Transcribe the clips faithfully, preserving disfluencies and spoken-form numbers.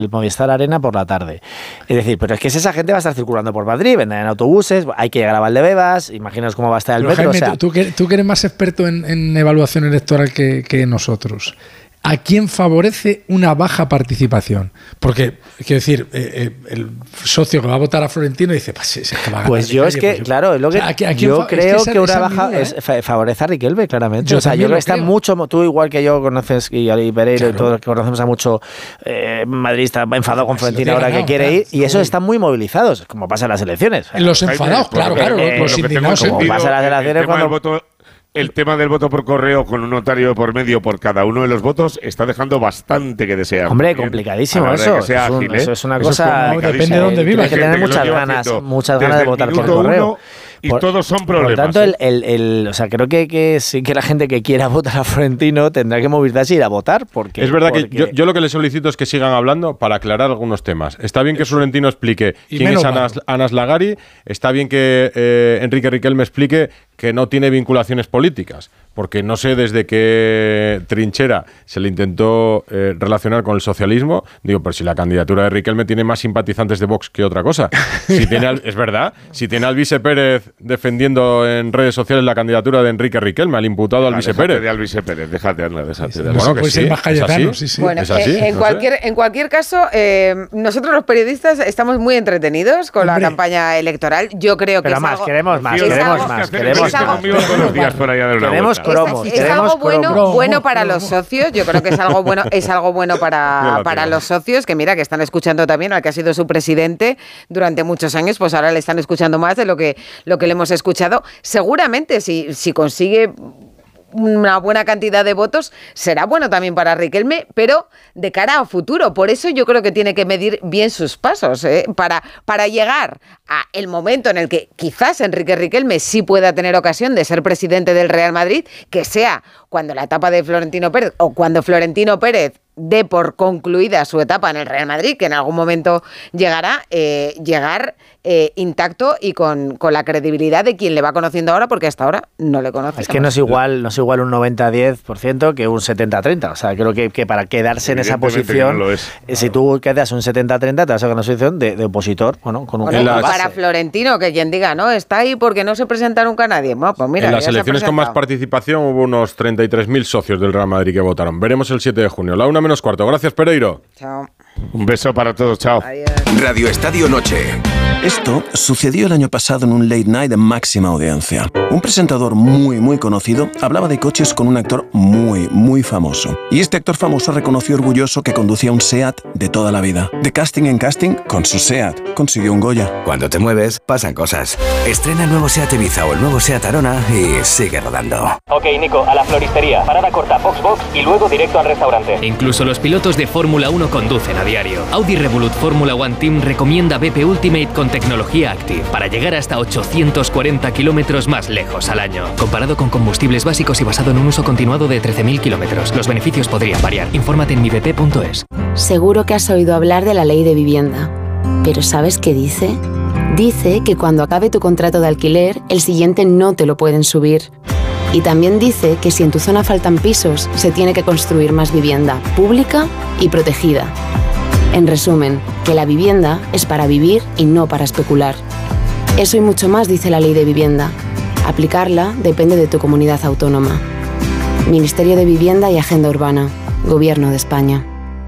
el Movistar Arena por la tarde. Es decir, pero es que esa gente va a estar circulando por Madrid, vendrán en autobuses, hay que llegar a Valdebebas, imaginaos cómo va a estar el pero metro. Jaime, o sea, tú, que, tú que eres más experto en, en evaluación electoral que, que nosotros, ¿a quién favorece una baja participación? Porque, quiero decir, eh, eh, el socio que va a votar a Florentino dice, pues, es que va a ganar. Pues yo calle, es que, pues, claro, es lo que, o sea, ¿a quién, a yo quién creo es que, que esa, una esa baja medida, es, fa- favorece a Riquelme, claramente. Yo o sea, yo creo que está creo. mucho, tú igual que yo conoces, y, y Pereiro Claro. y todos que conocemos a mucho eh, madridista enfadado con Es lo que Florentino ha ahora ganado, que quiere claro. ir, y esos están muy movilizados, como pasa en las elecciones. Los enfadados, claro, claro, eh, los lo que indignados. tengo entendido, pasa las relaciones el tema cuando- del voto, el tema del voto por correo con un notario por medio por cada uno de los votos está dejando bastante que desear. Hombre, Bien, complicadísimo a la hora de eso. que sea Es un- ágil, ¿eh? eso es una Eso cosa- complicadísimo. Depende de dónde vivas. Hay que Hay tener gente que lo muchas lleva ganas, haciendo muchas desde ganas de el votar por minuto correo. uno y Por- todos son problemas. Por tanto, ¿eh? el, el, el, o sea, creo que, que sí que la gente que quiera votar a Florentino tendrá que movilizarse y ir a votar. Porque, Es verdad porque... que yo, yo lo que les solicito es que sigan hablando para aclarar algunos temas. Está bien que Florentino explique Y quién menos es Anas, Anas Lagari, está bien que eh, Enrique Riquelme explique que no tiene vinculaciones políticas, porque no sé desde qué trinchera se le intentó eh, relacionar con el socialismo. Digo, pero si la candidatura de Riquelme tiene más simpatizantes de Vox que otra cosa. Si tiene al- es verdad, si tiene al Vice Pérez defendiendo en redes sociales la candidatura de Enrique Riquelme, al imputado al Ah, Vice déjate Pérez. de Alvise Pérez, déjate, anda, déjate de Bueno, Bueno, que puede sí, ser más es Cayetano, así. sí, sí. Bueno, ¿Es así? eh, en, No cualquier, en cualquier caso, eh, nosotros los periodistas estamos muy entretenidos con Hombre. la campaña electoral. Yo creo que Pero es más, algo, queremos más, Tío, es queremos algo- más, que hacer queremos esto es algo- más. conmigo todos los días por allá de una Queremos vuelta. cromos, Es, es queremos algo bueno, cromos. bueno para Cromo. los socios. Yo creo que es algo bueno, es algo bueno Yo para, la para tengo. los socios, que mira, que están escuchando también al que ha sido su presidente durante muchos años, pues ahora le están escuchando más de lo que, lo que le hemos escuchado. Seguramente, si, si consigue una buena cantidad de votos, será bueno también para Riquelme, pero de cara a futuro. Por eso yo creo que tiene que medir bien sus pasos, ¿eh? para, para llegar a el momento en el que quizás Enrique Riquelme sí pueda tener ocasión de ser presidente del Real Madrid, que sea cuando la etapa de Florentino Pérez o cuando Florentino Pérez dé por concluida su etapa en el Real Madrid, que en algún momento llegará, eh, llegar eh, intacto y con, con la credibilidad de quien le va conociendo ahora, porque hasta ahora no le conoce. Es que no es igual, no es igual un noventa a diez por ciento que un setenta a treinta. O sea, creo que, que para quedarse en esa Evidentemente posición, que no lo es. eh, si tú quedas un setenta a treinta, te vas a quedar en una posición de, de opositor, bueno, con un Bueno, En y las- para Florentino, que quien diga, no, está ahí porque no se presenta nunca nadie. Bueno, pues mira, en las ya se ha elecciones con más presentado. participación hubo unos treinta y tres mil socios del Real Madrid que votaron. Veremos el siete de junio. La una menos cuarto. Gracias, Pereiro. Chao. Un beso para todos, chao. Adiós. Radio Estadio Noche. Esto sucedió el año pasado en un late night de máxima audiencia. Un presentador muy, muy conocido hablaba de coches con un actor muy, muy famoso. Y este actor famoso reconoció orgulloso que conducía un SEAT de toda la vida. De casting en casting, con su SEAT, consiguió un Goya. Cuando te mueves, pasan cosas. Estrena el nuevo SEAT Ibiza o el nuevo SEAT Arona y sigue rodando. Ok, Nico, a la floristería. Parada corta, box box y luego directo al restaurante. Incluso los pilotos de Fórmula uno conducen a diario. Audi Revolut Fórmula One Team recomienda B P Ultimate con tecnología Active para llegar hasta ochocientos cuarenta kilómetros más lejos al año. Comparado con combustibles básicos y basado en un uso continuado de trece mil kilómetros, los beneficios podrían variar. Infórmate en mi b p punto es. Seguro que has oído hablar de la ley de vivienda. ¿Pero sabes qué dice? Dice que cuando acabe tu contrato de alquiler, el siguiente no te lo pueden subir. Y también dice que si en tu zona faltan pisos, se tiene que construir más vivienda pública y protegida. En resumen, que la vivienda es para vivir y no para especular. Eso y mucho más dice la ley de vivienda. Aplicarla depende de tu comunidad autónoma. Ministerio de Vivienda y Agenda Urbana. Gobierno de España.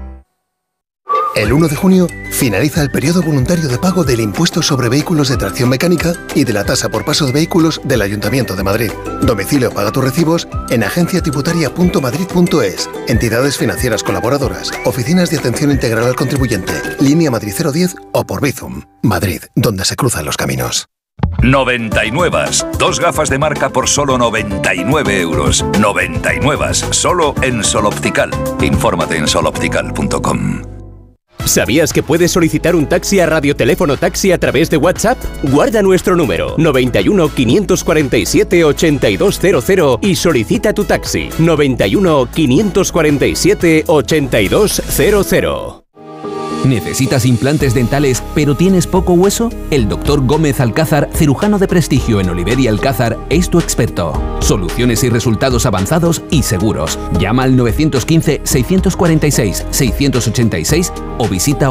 El uno de junio finaliza el periodo voluntario de pago del impuesto sobre vehículos de tracción mecánica y de la tasa por paso de vehículos del Ayuntamiento de Madrid. Domicilio paga tus recibos en agencia tributaria punto madrid punto es, entidades financieras colaboradoras, oficinas de atención integral al contribuyente, línea Madrid cero diez o por Bizum. Madrid, donde se cruzan los caminos. noventa y nueve. Dos gafas de marca por solo noventa y nueve euros. noventa y nueve. Solo en Sol Optical. Infórmate en sol optical punto com. ¿Sabías que puedes solicitar un taxi a Radioteléfono Taxi a través de WhatsApp? Guarda nuestro número noventa y uno, quinientos cuarenta y siete, ochenta y dos cero cero y solicita tu taxi noventa y uno, quinientos cuarenta y siete, ochenta y dos cero cero. ¿Necesitas implantes dentales pero tienes poco hueso? El doctor Gómez Alcázar, cirujano de prestigio en Oliver y Alcázar, es tu experto. Soluciones y resultados avanzados y seguros. Llama al nueve uno cinco, seis cuatro seis, seis ocho seis o visita